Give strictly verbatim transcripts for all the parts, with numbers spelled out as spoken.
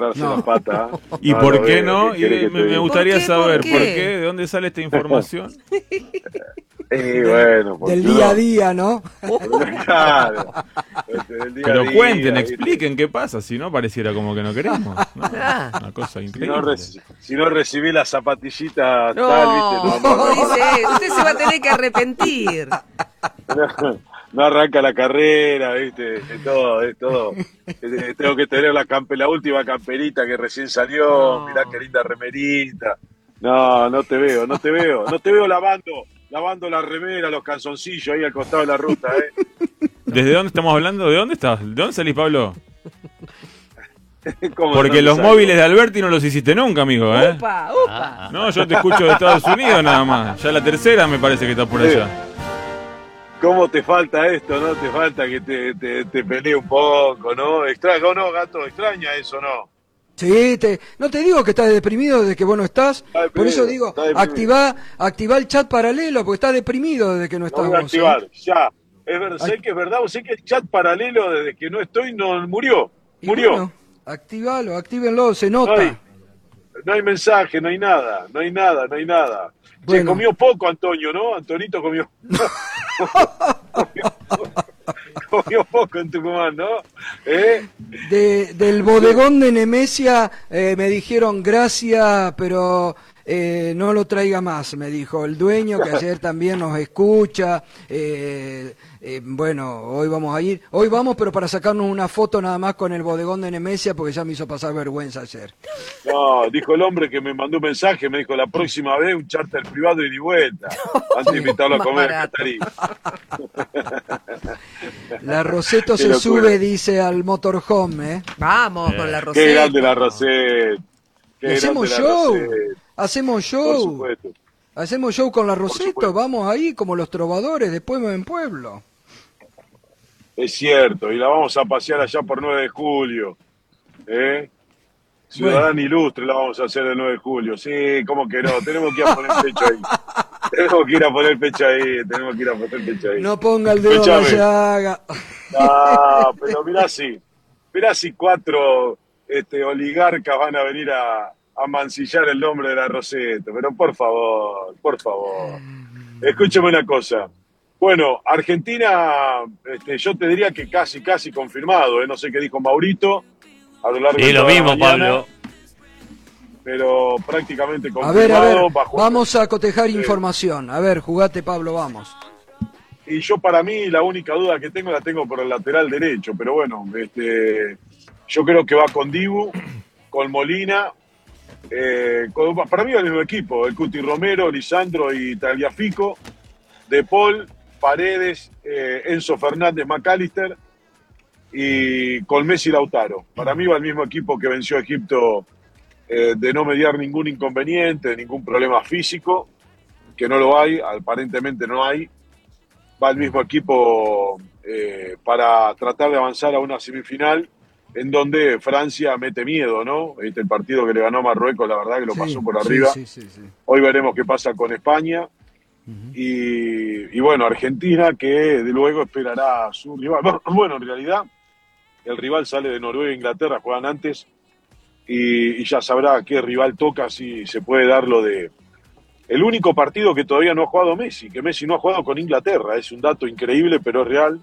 agarrarse No. la pata. ¿Y No, por lo qué veo, no? ¿qué Y querés que me, te me diga? gustaría ¿Por qué? saber ¿Por por qué? qué, de dónde sale esta información. Y bueno, porque Del día a uno- día, ¿no? Claro. Este, del día a Pero día, cuenten, ¿viste? expliquen qué pasa, si no pareciera como que no queremos. ¿no? Ah. Una cosa Si no, increíble. reci- si no recibí la zapatillita No, tal, ¿viste? No, no, ¿cómo no, dice? Usted se va a tener que arrepentir. no, no arranca la carrera, ¿viste? Es todo, es todo. Eh, Tengo que tener la, campe- la última camperita que recién salió. No. Mirá qué linda remerita. No, no te veo, no te veo. No te veo lavando, lavando la remera, los calzoncillos ahí al costado de la ruta, ¿eh? ¿Desde dónde estamos hablando? ¿De dónde estás? ¿De dónde salís, Pablo? ¿Cómo Porque no los salgo? móviles de Alberti no los hiciste nunca, amigo, ¿eh? Upa, upa. No, yo te escucho de Estados Unidos nada más. Ya la tercera me parece que está por allá. ¿Cómo te falta esto, no? Te falta que te, te, te pelee un poco, ¿no? Extraña, ¿o no, gato? ¿Extraña eso, no? Sí, te, no te digo que estás deprimido desde que vos no estás. Está deprimido, Por eso digo, está deprimido. activá, activá el chat paralelo, porque estás deprimido desde que no Lo estás voy a vos, ¿eh? activar, ya. Es verdad, sé Ay. que es verdad, sé que el chat paralelo desde que no estoy no murió. Y Murió. bueno, activalo, actívenlo, se No nota. hay, no hay mensaje, no hay nada, no hay nada, no hay nada. Se Bueno. comió poco Antonio, ¿no? Antonito comió. comió, comió poco en Tucumán, ¿no? ¿Eh? De, del bodegón de Nemesia eh, me dijeron gracias, pero eh, no lo traiga más, me dijo el dueño, que ayer también nos escucha. eh, eh, bueno, hoy vamos a ir, hoy vamos, pero para sacarnos una foto nada más con el bodegón de Nemesia, porque ya me hizo pasar vergüenza ayer. No, dijo el hombre que me mandó un mensaje, me dijo la próxima vez un charter privado y de vuelta. Antes de invitarlo a Más comer barato. catarí. La Roseto Qué se locura. sube, dice, al motorhome, ¿eh? Vamos con la Qué Rosetta. grande la Rosette. Qué Y hacemos grande la show, Rosette. hacemos Por show, supuesto. hacemos show con la Roseto, supuesto. vamos ahí como los trovadores de pueblo en pueblo. Es cierto, y la vamos a pasear allá por nueve de julio. ¿Eh? Ciudadana ilustre la vamos a hacer el nueve de julio. Sí, ¿cómo que no? Tenemos que ir a poner pecho ahí. Tenemos que ir a poner pecho ahí. Tenemos que ir a poner pecho ahí. No ponga el dedo en la Escuchame. llaga. Ah, pero mirá si, mirá si cuatro este, oligarcas van a venir a, a mancillar el nombre de la Rosetta. Pero por favor, por favor. Escúchame una cosa. Bueno, Argentina, este, yo te diría que casi, casi confirmado. ¿eh? No sé qué dijo Maurito a lo largo Sí, de lo toda la mismo, mañana, Pablo. pero prácticamente A confirmado. ver, a ver, bajo- vamos a cotejar Sí. información. A ver, jugate, Pablo, vamos. Y yo para mí la única duda que tengo la tengo por el lateral derecho, pero bueno, este, yo creo que va con Dibu, con Molina, eh, con- para mí va el mismo equipo, el Cuti Romero, Lisandro y Tagliafico, De Paul, Paredes, eh, Enzo Fernández, McAllister y con Messi y Lautaro. Para mí va el mismo equipo que venció a Egipto eh, de no mediar ningún inconveniente, ningún problema físico, que no lo hay, aparentemente no hay. Va el mismo equipo eh, para tratar de avanzar a una semifinal en donde Francia mete miedo, ¿no? Este, el partido que le ganó a Marruecos, la verdad que lo Sí, pasó por sí, arriba. sí, sí, sí. Hoy veremos qué pasa con España. y, y bueno, Argentina que luego esperará a su rival. Bueno, en realidad el rival sale de Noruega e Inglaterra, juegan antes y, y ya sabrá qué rival toca, si se puede dar lo de... El único partido que todavía no ha jugado Messi, que Messi no ha jugado con Inglaterra, es un dato increíble, pero es real.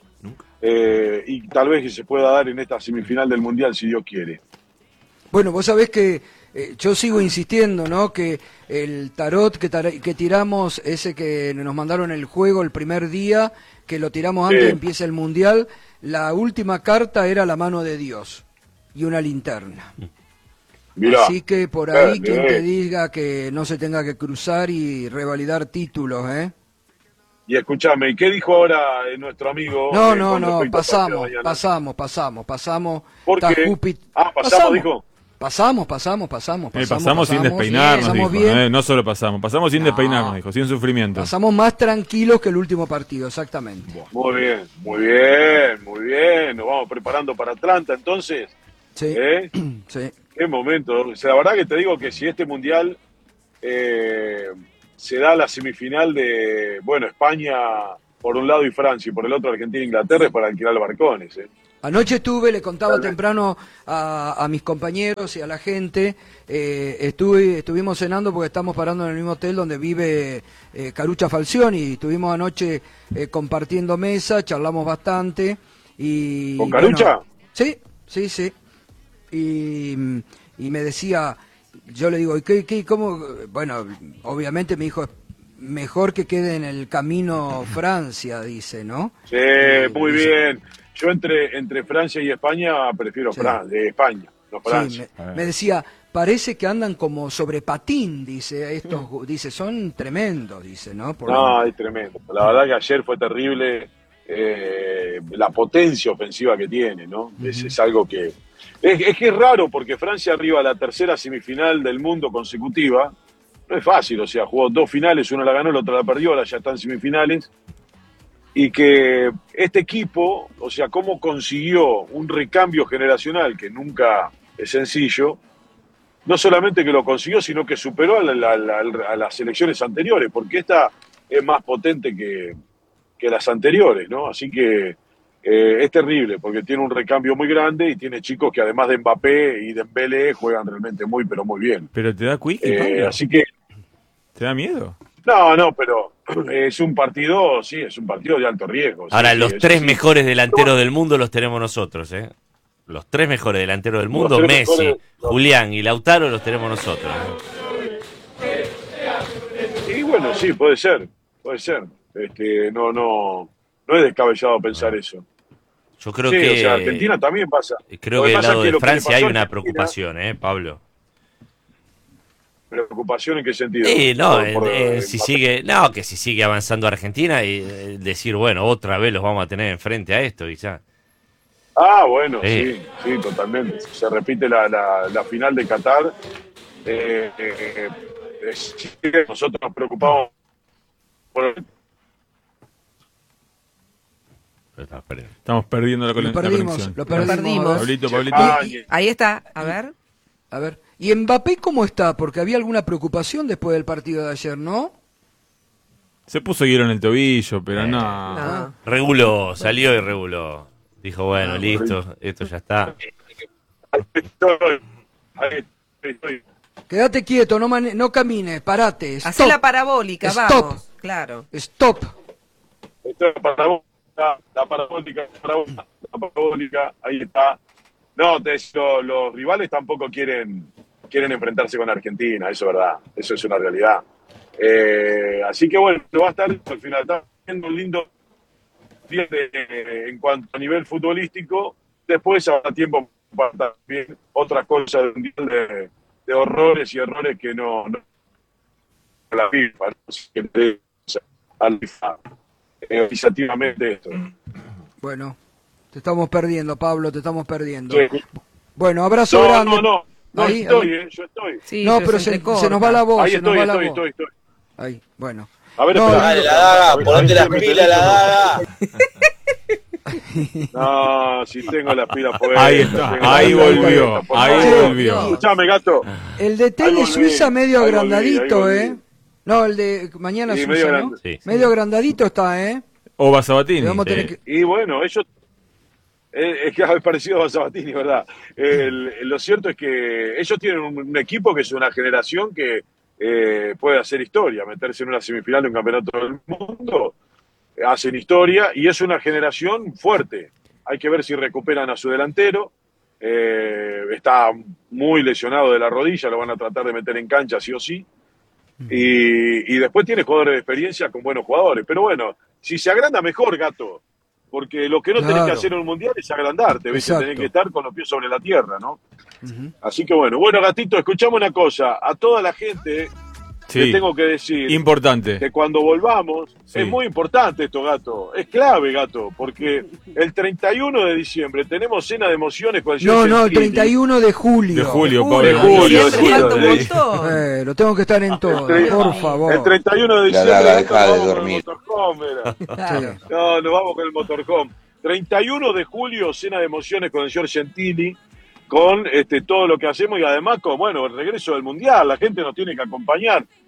Eh, y tal vez que se pueda dar en esta semifinal del Mundial, si Dios quiere. Bueno, vos sabés que eh, yo sigo insistiendo, ¿no? Que el tarot que, tar- que tiramos, ese que nos mandaron el juego el primer día, que lo tiramos antes Sí. de que empiece el Mundial, la última carta era la mano de Dios y una linterna. Mirá, Así que por ahí eh, quien eh. te diga que no se tenga que cruzar y revalidar títulos, ¿eh? Y escúchame, ¿y qué dijo ahora eh, nuestro amigo? No, eh, no, con no, respecto al partido de pasamos, mañana? pasamos, pasamos, pasamos. ¿Por Está qué? Júpiter- Ah, pasamos, dijo. Pasamos, pasamos, pasamos, Eh, pasamos. pasamos sin despeinarnos, pasamos dijo. bien. eh, no solo pasamos, pasamos sin No. despeinarnos, dijo, sin sufrimiento. Pasamos más tranquilos que el último partido, exactamente. Muy bien, muy bien, muy bien. Nos vamos preparando para Atlanta, entonces. Sí, ¿Eh? sí. Qué momento. O sea, la verdad que te digo que si este Mundial eh, se da la semifinal de, bueno, España por un lado y Francia y por el otro Argentina e Inglaterra, es para alquilar los barcones. ¿eh? Anoche estuve, le contaba temprano a, a mis compañeros y a la gente, eh, estuve, estuvimos cenando porque estamos parando en el mismo hotel donde vive eh, Carucha Falcioni, y estuvimos anoche eh, compartiendo mesa, charlamos bastante. Y, ¿Con Carucha? Bueno, sí, sí, sí. Y, y me decía, yo le digo, ¿y qué, qué, cómo? Bueno, obviamente me dijo, mejor que quede en el camino Francia, dice, ¿no? Sí, Eh, muy dice, bien. Yo entre, entre Francia y España prefiero Sí. Fran- eh, España, no sí, Francia. me, me decía, parece que andan como sobre patín, dice, estos, dice, son tremendos, dice, ¿no? Por- No, es tremendo. La verdad que ayer fue terrible eh, la potencia ofensiva que tiene, ¿no? Es, es algo que... Es, es que es raro porque Francia arriba a la tercera semifinal del mundo consecutiva. No es fácil, o sea, jugó dos finales, una la ganó, la otra la perdió, ahora ya está en semifinales. Y que este equipo, o sea, cómo consiguió un recambio generacional que nunca es sencillo, no solamente que lo consiguió, sino que superó a, la- la- la- a las elecciones anteriores, porque esta es más potente que, que las anteriores, ¿no? Así que eh, es terrible, porque tiene un recambio muy grande y tiene chicos que además de Mbappé y de Dembélé juegan realmente muy, pero muy bien. Pero te da quickie, Eh, Pablo. así que, ¿Te da miedo? no, no, pero es un partido, sí, es un partido de alto riesgo. Ahora, sí, los sí, tres eso sí. mejores delanteros del mundo los tenemos nosotros, ¿eh? Los tres mejores delanteros del Los mundo, tres Messi, mejores- los- Julián y Lautaro, los tenemos nosotros. Y bueno, sí, puede ser, puede ser. Este, no, no, no es descabellado pensar eso. Yo creo sí, que, o sea, Argentina también pasa. creo Lo que del pasa lado es de lo que le Francia pasó hay a una Argentina- preocupación, ¿eh, Pablo? ¿Preocupación en qué sentido? Sí, no, Por- por- eh, eh, si sigue, no, que si sigue avanzando Argentina y eh, decir, bueno, otra vez los vamos a tener enfrente a esto y ya. Ah, bueno, Sí. sí, sí, totalmente. Se repite la, la, la final de Qatar. Eh, eh, eh, sí, nosotros nos preocupamos por el Estamos perdiendo la, Lo la perdimos, conexión. lo perdimos. perdimos. a ver. Pablito, Pablito. Ah, Y- y- Ahí está, a ver. A ver, ¿y Mbappé cómo está? Porque había alguna preocupación después del partido de ayer, ¿no? Se puso hielo en el tobillo, pero no. No. Reguló, salió y reguló. Dijo, bueno, Ah, listo, esto ya está. ahí estoy, ahí estoy. Quédate quieto, no, mane- no camines, parate. Hacé Stop. la parabólica, Stop. vamos. Claro. Stop. Esto es parabólica, la parabólica, la parabólica, la parabólica, ahí está. No, te, lo- los rivales tampoco quieren, quieren enfrentarse con Argentina, eso es verdad, eso es una realidad. Eh, así que bueno, va a estar al final, está viendo un lindo día de- de- en cuanto a nivel futbolístico, después habrá tiempo para también otras cosas de, un día de, de horrores y errores que no, no la FIFA, no siempre al FIFA, eh, organizativamente esto. Bueno, te estamos perdiendo, Pablo, te estamos perdiendo. Sí. Bueno, abrazo No, grande. no, no, no Ahí, estoy, ahí. eh, yo estoy. Sí, No, pero se, entrecorta. se nos va la voz, Ahí se nos estoy, va la estoy, voz. estoy, estoy. Ahí, bueno. A ver, No, espera. dale, la daga, A ver, ponete ahí las se me pilas, la teléfono. daga. No, si tengo las pilas puestas. Ahí está, tengo ahí las pilas volvió, puestas, por ahí favor. volvió. Escuchame, gato. El de T Ahí de volví, Suiza medio ahí volví, agrandadito, ahí ¿eh? volví. No, el de mañana Sí, Suiza, medio ¿no? grande. Sí. Medio agrandadito está, ¿eh? O Sabatini. Le vamos a sí. tener que... Y bueno, ellos. eh, Es que es parecido a Sabatini, ¿verdad? El- lo cierto es que ellos tienen un, un equipo que es una generación que eh, puede hacer historia, meterse en una semifinal de un campeonato del mundo, hacen historia y es una generación fuerte. Hay que ver si recuperan a su delantero. Eh, está muy lesionado de la rodilla, lo van a tratar de meter en cancha sí o sí. Y, y después tiene jugadores de experiencia con buenos jugadores. Pero bueno, si se agranda mejor, gato. Porque lo que no tenés Claro. que hacer en un mundial es agrandarte, ¿viste? Exacto. Tenés que estar con los pies sobre la tierra, ¿no? Ujú. Así que bueno, bueno, gatito, escuchamos una cosa. A toda la gente Sí. le tengo que decir Importante. que cuando volvamos, Sí. es muy importante esto, gato. Es clave, gato, porque el treinta y uno de diciembre tenemos cena de emociones con el señor No, no, el Gentili. treinta y uno de julio. De julio, Uy, Pablo. de julio, siempre de falta un julio. montón. Eh, lo tengo que estar en todo, El- por favor. El treinta y uno de La diciembre daga, gato, deja de nos vamos con el dormir. motorhome, era. Claro. No, nos vamos con el motorhome. treinta y uno de julio, cena de emociones con el señor Gentili, con este, todo lo que hacemos y además con, bueno, el regreso del Mundial. La gente nos tiene que acompañar.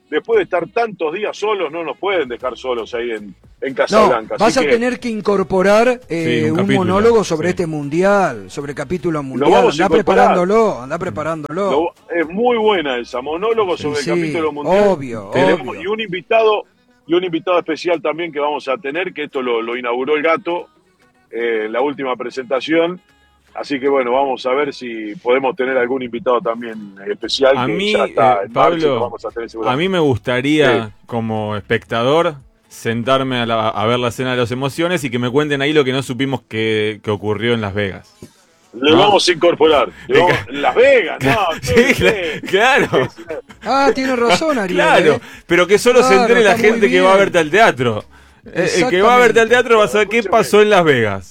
después de estar tantos días solos, no nos pueden dejar solos ahí en, en No, Casablanca. vas Así a que tener que incorporar eh, Sí, un un, capítulo, monólogo sobre sí. este mundial, sobre capítulo mundial. vamos a Andá incorporar. preparándolo, andá preparándolo. lo- es muy buena esa, monólogo sobre Sí, el capítulo mundial. obvio, Tenemos- obvio. Y un invitado, y un invitado especial también que vamos a tener, que esto lo, lo inauguró el Gato eh, en la última presentación. Así que bueno, vamos a ver si podemos tener algún invitado también especial A que mí, ya está eh, en marcha y lo Pablo, vamos a tener a seguramente. mí me gustaría, Sí. como espectador, sentarme a, la- a ver la escena de las emociones y que me cuenten ahí lo que no supimos que, que ocurrió en Las Vegas. Le ¿no? vamos a incorporar. Le vamos- Las Vegas, no. Sí, ¿qué? cla- claro, Ah, tiene razón, Ariel. claro, ¿eh? pero que solo se Claro, entere la está muy gente que va a bien. verte al teatro. Eh, El que va a verte al Exactamente. teatro va a saber qué pasó en Las Vegas.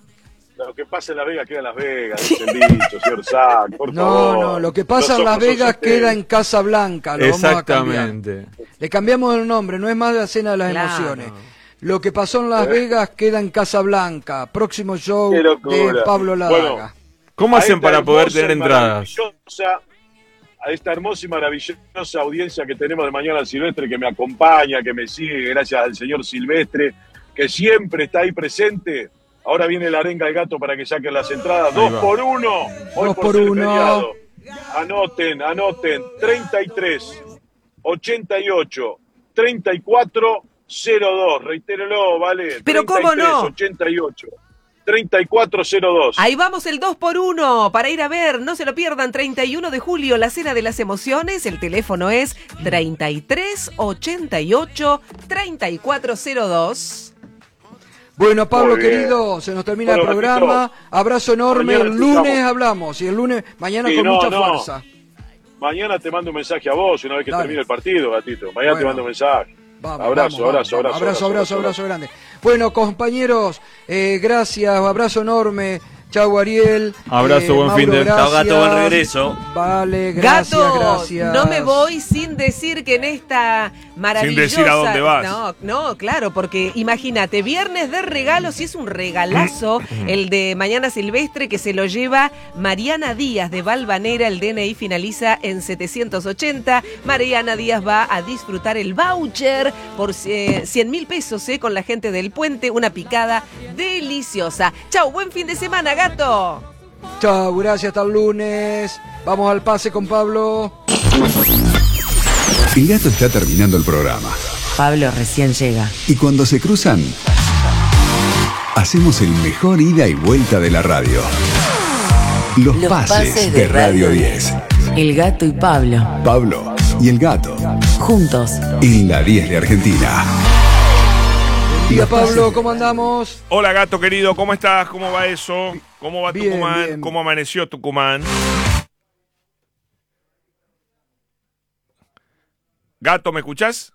Lo que pasa en Las Vegas queda en Las Vegas, dice el dicho, señor Sack, por No, favor. no, lo que pasa Los en Las ojos son Vegas certeros. queda en Casa Blanca, lo vamos a cambiar. Exactamente. Le cambiamos el nombre, no es más la escena de las Claro. emociones. Lo que pasó en Las Vegas queda en Casa Blanca, próximo show Qué locura. de Pablo Ladaga. Bueno, ¿Cómo A hacen esta para poder hermosa tener y entradas? maravillosa- A esta hermosa y maravillosa audiencia que tenemos de Mañana Silvestre, que me acompaña, que me sigue, gracias al señor Silvestre, que siempre está ahí presente. Ahora viene la arenga del Gato para que saquen las entradas. Ahí Dos va. por uno. Hoy Dos por por ser uno. feriado. Anoten, anoten. treinta y tres, ochenta y ocho, treinta y cuatro, cero dos. Reitérelo, ¿vale? Pero ¿cómo no? ochenta y ocho, treinta y cuatro, cero dos. Ahí vamos el dos por uno para ir a ver, no se lo pierdan, treinta y uno de julio, la Cena de las Emociones, el teléfono es treinta y tres, ochenta y ocho, treinta y cuatro cero dos. Bueno, Pablo Muy bien. querido, se nos termina Bueno, el programa. Gatito, Abrazo enorme. mañana El escuchamos. lunes hablamos y el lunes, mañana Sí, con no, mucha no. fuerza. Mañana te mando un mensaje a vos una vez que Dale. termine el partido, Gatito. Mañana te Bueno. mando un mensaje. Vamos, abrazo, vamos, abrazo, vamos, abrazo, abrazo, abrazo, abrazo, grande. Bueno, compañeros, eh, gracias, abrazo enorme. Chau, Ariel. Abrazo, Eh, buen fin de- Mauro, Chau, Gato, buen gracias. regreso. Vale, gracias, Gato, gracias. no me voy sin decir que en esta maravillosa... decir a dónde vas. No, no, claro, porque imagínate, viernes de regalos y es un regalazo el de Mañana Silvestre que se lo lleva Mariana Díaz de Valvanera, el D N I finaliza en setecientos ochenta. Mariana Díaz va a disfrutar el voucher por eh, cien mil pesos eh, con la gente del puente, una picada deliciosa. Chau, buen fin de semana, Gato. Chau, gracias, hasta el lunes. Vamos al pase con Pablo. El Gato está terminando el programa. Pablo recién llega. Y cuando se cruzan, hacemos el mejor ida y vuelta de la radio. Los, Los pases, pases de, de Radio Radio diez. El Gato y Pablo, Pablo y el Gato juntos. en la diez de Argentina. Día Pablo, ¿cómo andamos? Hola, Gato querido, ¿cómo estás? ¿Cómo va eso? ¿Cómo va Bien, Tucumán? bien. ¿Cómo amaneció Tucumán? Gato, ¿me escuchás?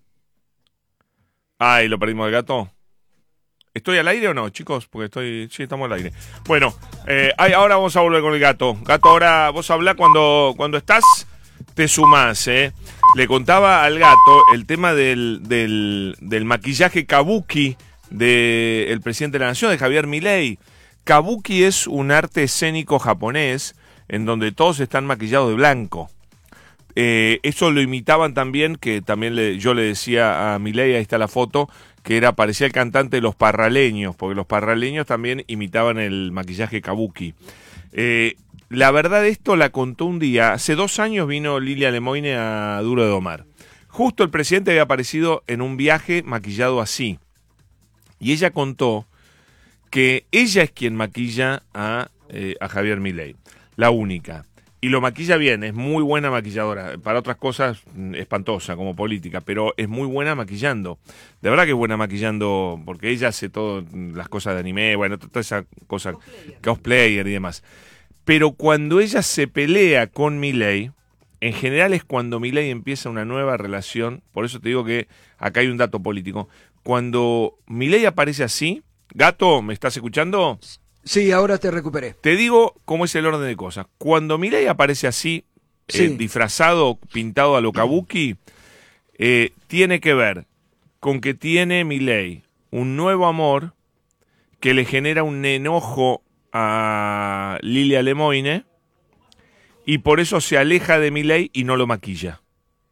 Ay, lo perdimos del Gato. ¿Estoy al aire o no, chicos? Porque estoy... Sí, estamos al aire. Bueno, eh, ay, ahora vamos a volver con el Gato. Gato, ahora vos hablá cuando, cuando estás, te sumás, ¿eh? Le contaba al Gato el tema del, del, del maquillaje kabuki del presidente de la Nación, de Javier Milei. Kabuki es un arte escénico japonés en donde todos están maquillados de blanco. Eh, eso lo imitaban también, que también le, yo le decía a Milei, ahí está la foto, que era parecía el cantante de los parraleños, porque los parraleños también imitaban el maquillaje kabuki. Eh, la verdad de esto la contó un día, hace dos años vino Lilia Lemoine a Duro de Domar. Justo el presidente había aparecido en un viaje maquillado así. Y ella contó que ella es quien maquilla a, eh, a Javier Milei, la única. Y lo maquilla bien, es muy buena maquilladora. Para otras cosas, espantosa como política, pero es muy buena maquillando. De verdad que es buena maquillando, porque ella hace todas las cosas de anime, bueno, toda esa cosa, cosplayer y demás. Pero cuando ella se pelea con Milei, en general es cuando Milei empieza una nueva relación, por eso te digo que acá hay un dato político. Cuando Milei aparece así, Gato, ¿me estás escuchando? Sí, ahora te recuperé. Te digo cómo es el orden de cosas. Cuando Milei aparece así, Sí. eh, disfrazado, pintado a lo kabuki, eh, tiene que ver con que tiene Milei un nuevo amor que le genera un enojo a Lilia Lemoine y por eso se aleja de Milei y no lo maquilla.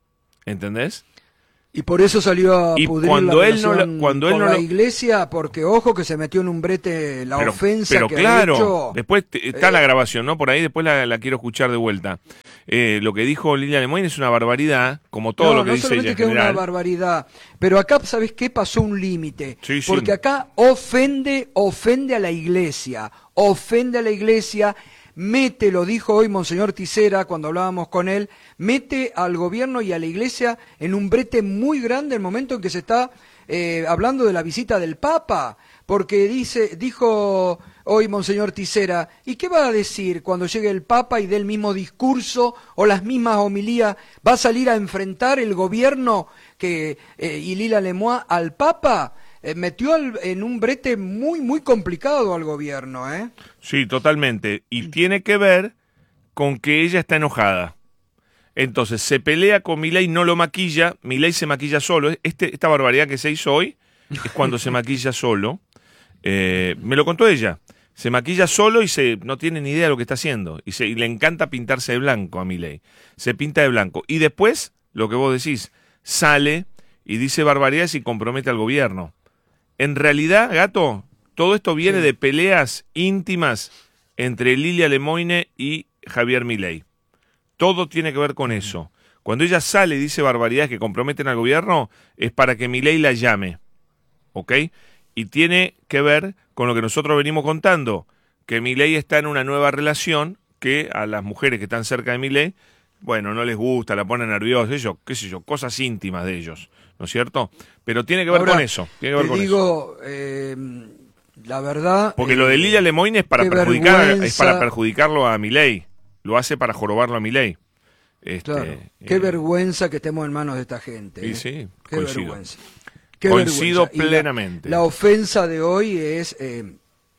¿Entendés? Y por eso salió a Y pudrir cuando la él no lo- relación cuando él con no la lo- iglesia, porque ojo que se metió en un brete la pero, ofensa pero que claro, ha hecho. después te- está eh, la grabación, ¿no? Por ahí después la, la quiero escuchar de vuelta. Eh, lo que dijo Lilia Lemoyne es una barbaridad, como todo no, lo que no dice ella solamente en que es una general. barbaridad, pero acá, ¿sabes qué? Pasó un límite. Sí, sí. Porque acá ofende, ofende a la iglesia, ofende a la iglesia, mete, lo dijo hoy Monseñor Tisera cuando hablábamos con él, mete al gobierno y a la iglesia en un brete muy grande en el momento en que se está eh, hablando de la visita del Papa, porque dice, dijo hoy Monseñor Tisera, ¿y qué va a decir cuando llegue el Papa y dé el mismo discurso o las mismas homilías? ¿Va a salir a enfrentar el gobierno que eh, y Lila Lemoine al Papa? Eh, metió al, en un brete muy, muy complicado al gobierno, ¿eh? Sí, totalmente. Y tiene que ver con que ella está enojada. Entonces, se pelea con Milei, no lo maquilla, Milei se maquilla solo. Este, esta barbaridad que se hizo hoy es cuando se maquilla solo. Eh, me lo contó ella. Se maquilla solo y se no tiene ni idea de lo que está haciendo. Y, se, y le encanta pintarse de blanco a Milei. Se pinta de blanco. Y después, lo que vos decís, sale y dice barbaridades y compromete al gobierno. En realidad, Gato, todo esto viene Sí. de peleas íntimas entre Lilia Lemoyne y Javier Milei. Todo tiene que ver con eso. Cuando ella sale y dice barbaridades que comprometen al gobierno, es para que Milei la llame. ¿Ok? Y tiene que ver con lo que nosotros venimos contando, que Milei está en una nueva relación que a las mujeres que están cerca de Milei, bueno, no les gusta, la ponen nerviosa, ellos, qué sé yo, cosas íntimas de ellos, ¿no es cierto? Pero tiene que ver Ahora, con eso, tiene que ver te con eso. digo, eh, la verdad... Porque eh, lo de Lilia Lemoyne es para qué perjudicar, es vergüenza. para perjudicarlo a Milei, lo hace para jorobarlo a Milei. Este, Claro, qué eh, vergüenza que estemos en manos de esta gente. Y ¿eh? sí, Qué coincido. vergüenza. Qué Coincido vergüenza. Y la- plenamente. La, ofensa de hoy es, eh,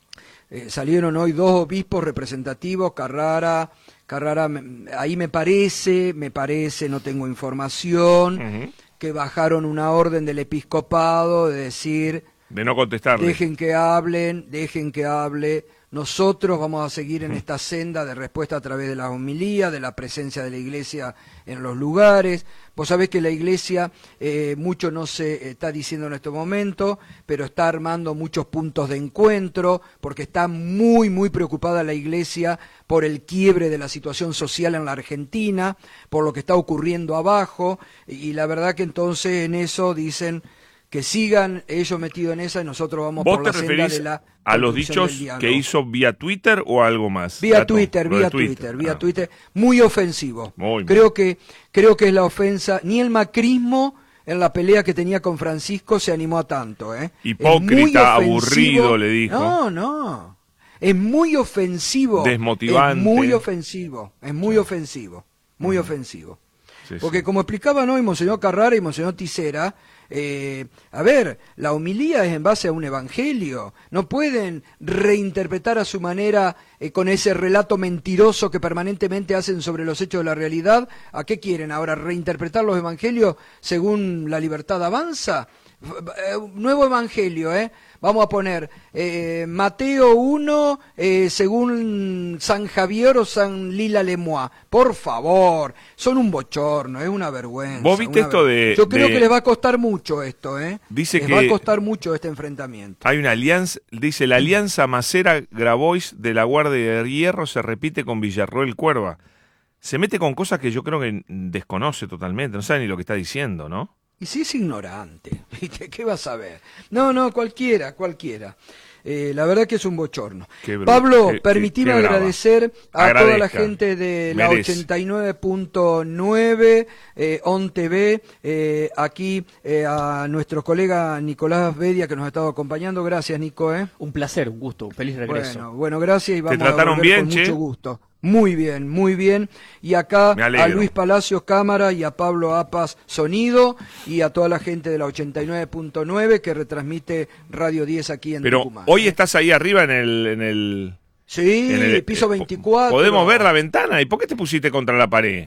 eh, salieron hoy dos obispos representativos, Carrara, Carrara, me- ahí me parece, me parece, no tengo información, Ujú. que bajaron una orden del episcopado de decir, De no contestarle. dejen que hablen, dejen que hable. Nosotros vamos a seguir en esta senda de respuesta a través de la homilía, de la presencia de la iglesia en los lugares. Vos sabés que la iglesia, eh, mucho no se está diciendo en este momento, pero está armando muchos puntos de encuentro, porque está muy, muy preocupada la iglesia por el quiebre de la situación social en la Argentina, por lo que está ocurriendo abajo, y la verdad que entonces en eso dicen que sigan ellos metidos en esa y nosotros vamos ¿Vos por te la senda referís de la a los construcción dichos del diálogo. que hizo vía Twitter o algo más? Vía Gato? Twitter, Lo de vía Twitter, vía Ah. Twitter, muy ofensivo. Muy creo que creo que es la ofensa, ni el macrismo en la pelea que tenía con Francisco se animó a tanto, ¿eh? Es Hipócrita, muy ofensivo. aburrido, le dijo. No, no. Es muy ofensivo. Desmotivante. Es muy ofensivo, es muy ofensivo, muy ofensivo. Sí, Porque sí. como explicaban hoy Monseñor Carrara y Monseñor Tisera, eh, a ver, la homilía es en base a un evangelio. No pueden reinterpretar a su manera eh, con ese relato mentiroso que permanentemente hacen sobre los hechos de la realidad. ¿A qué quieren ahora? ¿Reinterpretar los evangelios según la libertad avanza? Eh, nuevo evangelio, ¿eh? Vamos a poner eh, Mateo uno eh, según San Javier o San Lila Lemoine. Por favor, son un bochorno, es una vergüenza. ¿Vos viste una esto ver- de- Yo creo de- que les va a costar mucho esto, ¿eh? Dice les que- va a costar mucho este enfrentamiento. Hay una alianza, dice, la alianza Macera-Grabois de la Guardia de Hierro se repite con Villarroel Cuerva. Se mete con cosas que yo creo que desconoce totalmente, no sabe ni lo que está diciendo, ¿no? Y si es ignorante, ¿viste? ¿Qué vas a ver? No, no, cualquiera, cualquiera. Eh, la verdad que es un bochorno. Qué bru- Pablo, qué- permitime qué- qué brava. agradecer a toda la Agradezca. gente de la Merece. ochenta y nueve punto nueve, eh, ON T V, eh, aquí eh, a nuestro colega Nicolás Bedia que nos ha estado acompañando. Gracias, Nico. ¿eh? Un placer, un gusto, un feliz regreso. Bueno, bueno, gracias y vamos trataron a volver bien, con che? mucho gusto. Muy bien, muy bien. Y acá Me alegro. a Luis Palacios Cámara y a Pablo Apas Sonido y a toda la gente de la ochenta y nueve punto nueve que retransmite Radio diez aquí en Pero Tucumán. hoy estás ahí arriba en el... En el Sí, en el- piso eh, veinticuatro. Podemos ver la ventana. ¿Y por qué te pusiste contra la pared?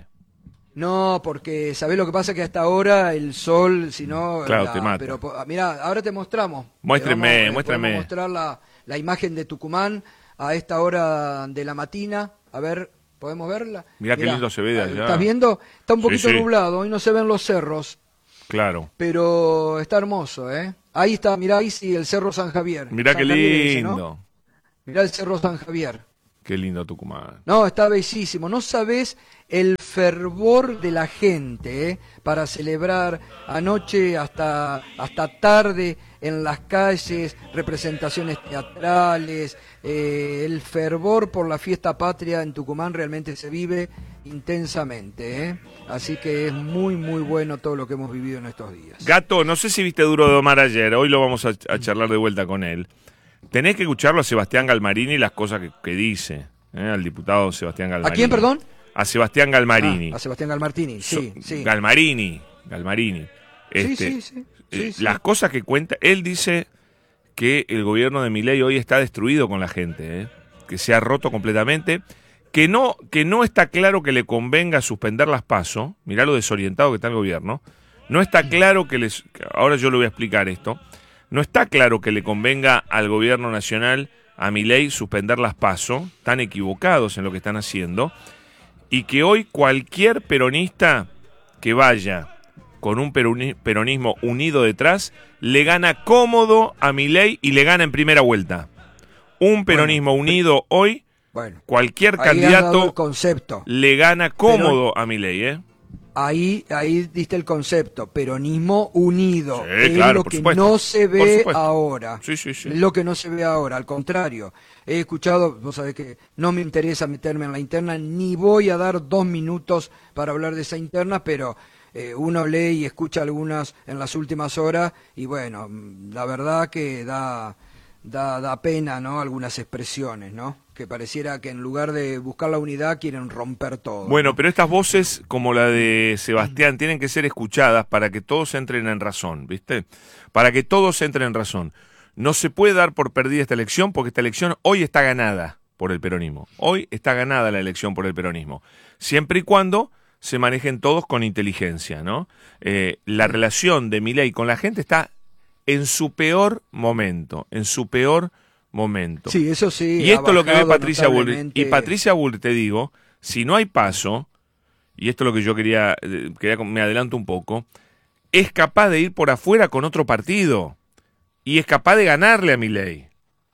No, porque sabés lo que pasa que hasta ahora el sol, si no... Claro, la- te mata. Pero po- mira, ahora te mostramos. Muéstreme, Te vamos, eh, muéstrame. podemos mostrar la, la imagen de Tucumán a esta hora de la matina. A ver, ¿Podemos verla? Mirá qué lindo se ve de allá. ¿Estás viendo? Está un poquito Sí, sí. nublado, hoy no se ven los cerros, Claro. pero está hermoso, ¿eh? Ahí está, mirá, ahí sí, el Cerro San Javier. Mirá San qué Javier ese, lindo. ¿no? Mirá el Cerro San Javier. Qué lindo Tucumán. No, está bellísimo. No sabés el fervor de la gente, ¿eh? Para celebrar anoche hasta, hasta tarde en las calles, representaciones teatrales, eh, el fervor por la fiesta patria en Tucumán realmente se vive intensamente, ¿eh? Así que es muy, muy bueno todo lo que hemos vivido en estos días. Gato, no sé si viste Duro de Omar ayer, hoy lo vamos a, a charlar de vuelta con él. Tenés que escucharlo a Sebastián Galmarini y las cosas que, que dice, ¿eh? Al diputado Sebastián Galmarini. ¿A quién, perdón? A Sebastián Galmarini. Ah, a Sebastián Galmarini, sí, So- sí. Galmarini, Galmarini. Este, sí, sí, sí, eh, sí, sí. Las cosas que cuenta, él dice que el gobierno de Milei hoy está destruido con la gente, ¿eh? Que se ha roto completamente, que no, que no está claro que le convenga suspender las PASO, mirá lo desorientado que está el gobierno, no está claro que les, ahora yo le voy a explicar esto, no está claro que le convenga al gobierno nacional, a Milei, suspender las PASO, tan equivocados en lo que están haciendo, y que hoy cualquier peronista que vaya con un peroni- peronismo unido detrás, le gana cómodo a Milei y le gana en primera vuelta. Un peronismo Bueno, unido hoy, Bueno, cualquier ahí has dado el candidato concepto. le gana cómodo a Milei, ¿eh? Ahí, ahí diste el concepto, peronismo unido. Sí, es claro, lo por que supuesto. no se Por ve supuesto. ahora. Sí, sí, sí. Es lo que no se ve ahora, al contrario. He escuchado, vos sabés que no me interesa meterme en la interna, ni voy a dar dos minutos para hablar de esa interna, pero eh, uno lee y escucha algunas en las últimas horas y bueno, la verdad que da, da, da pena, ¿no? Algunas expresiones, ¿no? Que pareciera que en lugar de buscar la unidad quieren romper todo. Bueno, pero estas voces, como la de Sebastián, tienen que ser escuchadas para que todos entren en razón, ¿viste? Para que todos entren en razón. No se puede dar por perdida esta elección porque esta elección hoy está ganada por el peronismo. Hoy está ganada la elección por el peronismo. Siempre y cuando se manejen todos con inteligencia, ¿no? Eh, la relación de Milei con la gente está en su peor momento, en su peor momento. Sí, eso sí. Y esto ha es lo que ve bajado Patricia Bullrich. notablemente. Y Patricia Bullrich, te digo, si no hay paso, y esto es lo que yo quería, eh, quería me adelanto un poco, es capaz de ir por afuera con otro partido. Y es capaz de ganarle a Milei.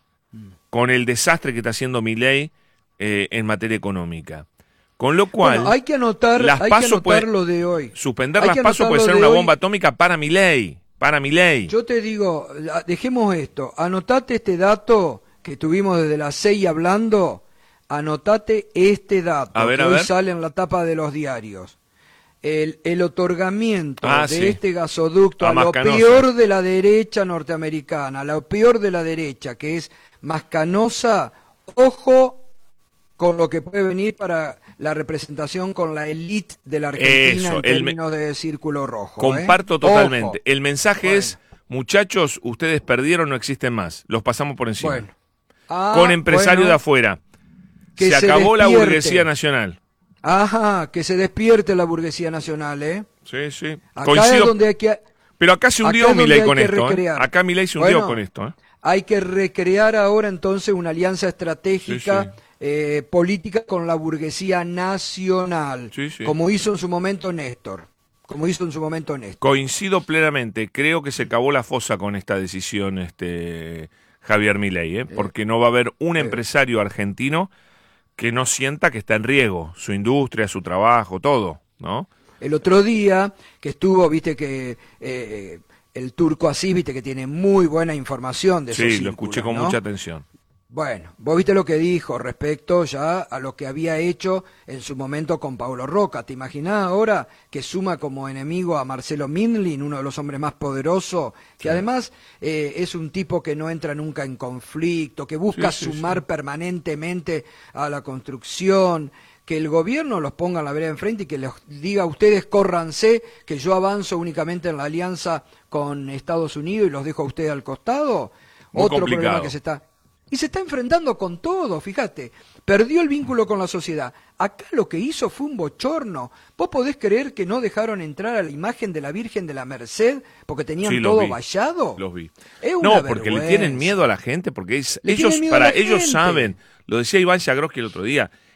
Con el desastre que está haciendo Milei eh, en materia económica. Con lo cual, Bueno, hay que anotar, las hay que PASO anotar puede- lo de hoy. suspender hay las que PASO puede anotar ser lo una de hoy. bomba atómica para Milei. Para Milei. Yo te digo, a- dejemos esto, anotate este dato que estuvimos desde las seis hablando, anotate este dato A ver, que a hoy ver. sale en la tapa de los diarios. El, el otorgamiento Ah, de sí. este gasoducto A a lo Mascanosa. peor de la derecha norteamericana, a lo peor de la derecha, que es Mascanosa, ojo con lo que puede venir para la representación con la élite de la Argentina Eso, en el me- términos de círculo rojo. Comparto ¿eh? totalmente. Ojo. El mensaje Bueno. es, muchachos, ustedes perdieron, no existen más. Los pasamos por encima. Bueno. Ah, Con empresarios bueno, de afuera. que Se se acabó la despierte. burguesía nacional. Ajá, que se despierte la burguesía nacional, ¿eh? Sí, sí. Acá Coincido. es donde hay que, Pero acá se acá hundió es donde Milei hay con que esto. ¿eh? recrear. Acá Milei se hundió Bueno, con esto. ¿eh? hay que recrear ahora entonces una alianza estratégica Sí, sí. eh, política con la burguesía nacional, Sí, sí. como hizo en su momento Néstor, como hizo en su momento Néstor. Coincido plenamente. Creo que se acabó la fosa con esta decisión, este Javier Milei, ¿eh? porque no va a haber un empresario argentino que no sienta que está en riesgo su industria, su trabajo, todo, ¿no? El otro día que estuvo, viste que eh, el Turco Asís, viste que tiene muy buena información de esos Sí, lo escuché círculos, con ¿no? mucha atención. Bueno, vos viste lo que dijo respecto ya a lo que había hecho en su momento con Paulo Roca. ¿Te imaginás ahora que suma como enemigo a Marcelo Mindlin, uno de los hombres más poderosos, que además eh, es un tipo que no entra nunca en conflicto, que busca Sí, sí, sumar sí. permanentemente a la construcción, que el gobierno los ponga en la vereda enfrente y que les diga a ustedes córranse, que yo avanzo únicamente en la alianza con Estados Unidos y los dejo a ustedes al costado? Muy Otro complicado. problema que se está... Y se está enfrentando con todo, fíjate. Perdió el vínculo con la sociedad. Acá lo que hizo fue un bochorno. ¿Vos podés creer que no dejaron entrar a la imagen de la Virgen de la Merced porque tenían Sí, los todo vi. vallado? Los vi. Es una No, porque le vergüenza. tienen miedo a la gente, porque es- Le ellos, tienen miedo a para la ellos gente. saben, lo decía Iván Jagroski el otro día,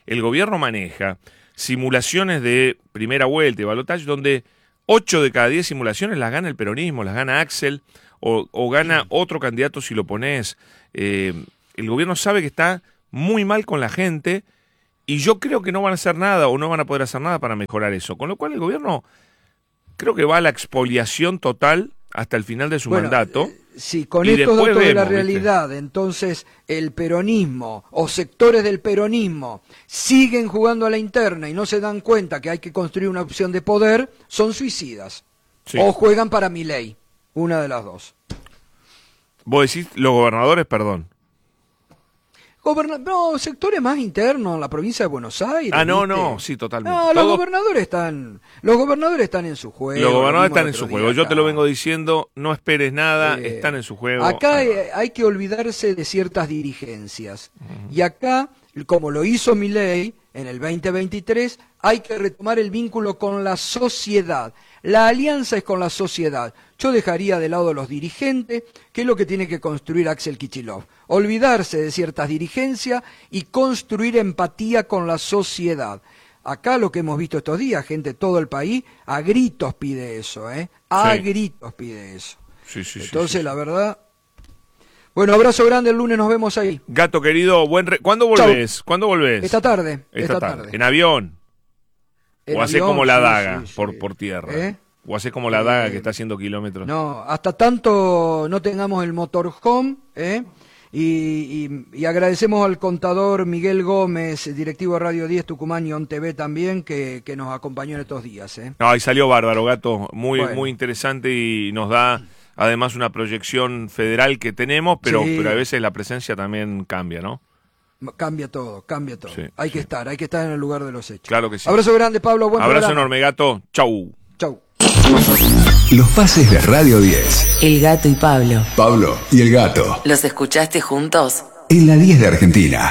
el gobierno maneja simulaciones de primera vuelta y balotaje donde ocho de cada diez simulaciones las gana el peronismo, las gana Axel o, o gana otro candidato si lo pones. Eh, el gobierno sabe que está muy mal con la gente y yo creo que no van a hacer nada o no van a poder hacer nada para mejorar eso. Con lo cual el gobierno creo que va a la expoliación total hasta el final de su bueno, mandato. Eh, sí, con y estos datos vemos, de la ¿viste? realidad, entonces el peronismo o sectores del peronismo siguen jugando a la interna y no se dan cuenta que hay que construir una opción de poder, son suicidas. Sí. O juegan para Milei, una de las dos. Vos decís los gobernadores, perdón. Goberna no, sectores más internos en la provincia de Buenos Aires. Ah, no, ¿viste? no, sí, totalmente. No, los Todo- gobernadores están, los gobernadores están en su juego. Los lo gobernadores vimos están el en su otro juego. día Yo acá. te lo vengo diciendo, no esperes nada, Eh, están en su juego. Acá Ahí va. hay, hay que olvidarse de ciertas dirigencias. Y acá, como lo hizo Milei en el veinte veintitrés, hay que retomar el vínculo con la sociedad. La alianza es con la sociedad. Yo dejaría de lado a los dirigentes, que es lo que tiene que construir Axel Kicillof. Olvidarse de ciertas dirigencias y construir empatía con la sociedad. Acá lo que hemos visto estos días, gente de todo el país, a gritos pide eso, ¿eh? A Sí. gritos pide eso. Sí, sí, sí, Entonces, sí. la verdad... Bueno, abrazo grande, el lunes nos vemos ahí. Gato querido, buen re- ¿cuándo volvés? ¿Cuándo volvés? Esta tarde, Esta, esta tarde. tarde. ¿En avión? En ¿O haces avión, como la sí, daga sí, sí. Por, por tierra? ¿Eh? ¿O haces como la daga Eh, que está haciendo kilómetros? No, hasta tanto no tengamos el motorhome, ¿eh? Y, y, y agradecemos al contador Miguel Gómez, directivo de Radio diez Tucumán y On T V también, que, que nos acompañó en estos días, ¿eh? No, y salió bárbaro, Gato. Muy, Bueno. muy interesante y nos da además una proyección federal que tenemos, pero, Sí. pero a veces la presencia también cambia, ¿no? Cambia todo, cambia todo. Sí, hay sí. que estar, hay que estar en el lugar de los hechos. Claro que sí. Abrazo grande, Pablo, buen Abrazo programa. enorme, Gato. Chau. Chau. Los pases de Radio diez. El Gato y Pablo. Pablo y el gato. ¿Los escuchaste juntos? En la diez de Argentina.